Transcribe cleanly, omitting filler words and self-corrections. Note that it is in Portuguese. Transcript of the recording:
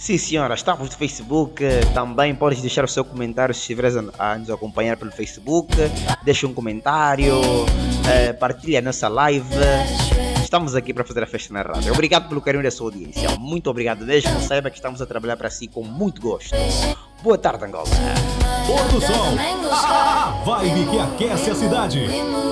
Sim, senhora, estamos no Facebook. Também podes deixar o seu comentário se estiveres a nos acompanhar pelo Facebook. Deixa um comentário, partilha a nossa live. Estamos aqui para fazer a festa na rádio. Obrigado pelo carinho da sua audiência. Muito obrigado mesmo. Saiba que estamos a trabalhar para si com muito gosto. Boa tarde, Angola. Pôr do sol. Vibe que aquece a cidade.